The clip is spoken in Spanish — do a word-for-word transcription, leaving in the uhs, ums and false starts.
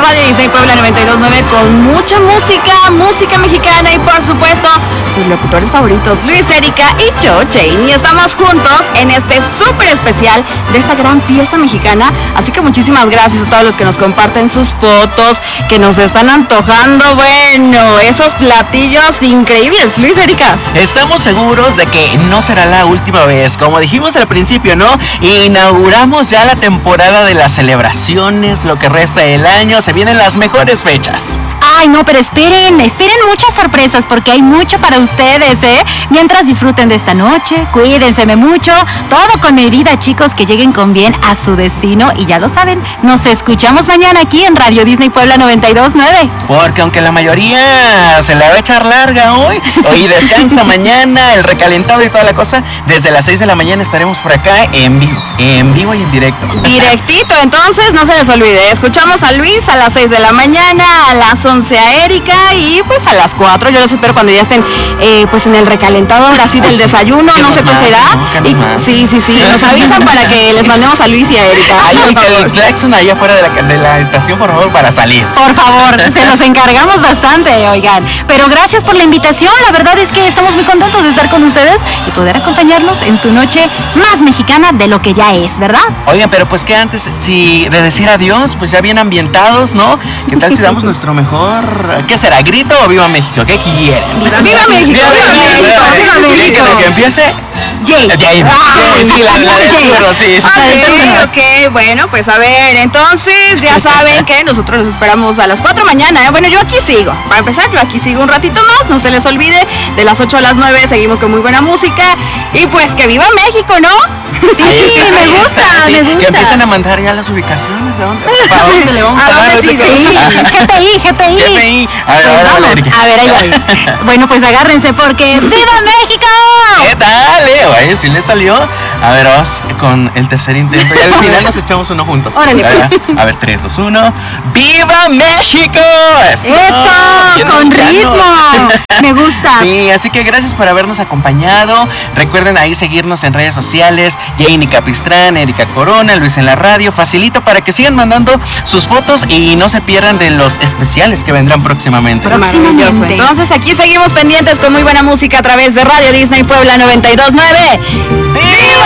Radio Disney Puebla noventa y dos punto nueve con mucha música, música mexicana y por supuesto tus locutores favoritos, Luis, Erika y Cho Chain. Y estamos juntos en este súper especial de esta gran fiesta mexicana. Así que muchísimas gracias a todos los que nos comparten sus fotos, que nos están antojando, bueno, esos platillos increíbles. Luis, Erika. Estamos seguros de que no será la última vez. Como dijimos al principio, ¿no? Inauguramos ya la temporada de las celebraciones, lo que resta del año, se vienen las mejores fechas. Ay, no, pero esperen, esperen muchas sorpresas porque hay mucho para ustedes, ¿eh? Mientras disfruten de esta noche, cuídense mucho, todo con medida, chicos, que lleguen con bien a su destino y ya lo saben, nos escuchamos mañana aquí en Radio Disney Puebla noventa y dos punto nueve. Porque aunque la mayoría se la va a echar larga hoy, hoy descansa mañana, el recalentado y toda la cosa, desde las seis de la mañana estaremos por acá en vivo, en vivo y en directo. Directito, entonces no se les olvide, escuchamos a Luis a las seis de la mañana, a las once a Erika y pues a las cuatro, yo los espero cuando ya estén eh, pues en el recalentado ahora sí del desayuno, no sé qué será. No, y, sí, sí, sí, nos avisan para que les mandemos a Luis y a Erika. Ay, y que el claxon allá afuera de la, de la estación, por favor, para salir. Por favor, se los encargamos bastante, oigan. Pero gracias por la invitación, la verdad es que estamos muy contentos de estar con ustedes y poder acompañarlos en su noche más mexicana de lo que ya es, ¿verdad? Oigan, pero pues que antes si de decir adiós, pues ya bien ambientados, ¿no? ¿Qué tal si damos nuestro mejor, qué será, grito o viva México? ¿Qué quieren? ¡Viva México! ¡Viva México! ¡Viva México! ¿Que empiece? Jay. Jay. Ay, Sí, la, la, la, sí, sí. Ok, ok, bueno, pues a ver, entonces ya saben que nosotros los esperamos a las cuatro mañana, ¿eh? Bueno, yo aquí sigo, para empezar, yo aquí sigo un ratito más, no se les olvide, de las ocho a las nueve seguimos con muy buena música, y pues que viva México, ¿no? Sí, sí, me gusta, Sí, me gusta. que empiecen a mandar ya las ubicaciones, ¿de dónde? ¿Para dónde le vamos a, ¿A dar? dónde sigue? Sí, G P I, G P I. G P I. A ver, Pues ahora, vamos, Erika. a ver, ahí va. Bueno, pues agárrense porque ¡viva México! ¿Qué tal, eh? Oye, sí le salió. A ver, vamos con el tercer intento. Y al final nos echamos uno juntos. Órale, pues. A ver, tres, dos, uno. ¡Viva México! ¡Eso! Bien ¡Con mexicanos. ritmo! Me gusta. Sí, así que gracias por habernos acompañado. Recuerden ahí seguirnos en redes sociales. Jane Capistrán, Erika Corona, Luis en la radio. Facilito para que sigan mandando sus fotos y no se pierdan de los especiales que vendrán próximamente. Maravilloso. Entonces aquí seguimos pendientes con muy buena música a través de Radio Disney Puebla noventa y dos punto nueve. ¡Viva